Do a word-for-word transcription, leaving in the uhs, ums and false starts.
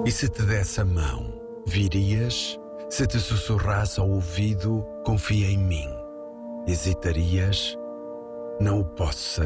E se te desse a mão, virias? Se te sussurrasse ao ouvido, confia em mim. Hesitarias? Não o posso saber.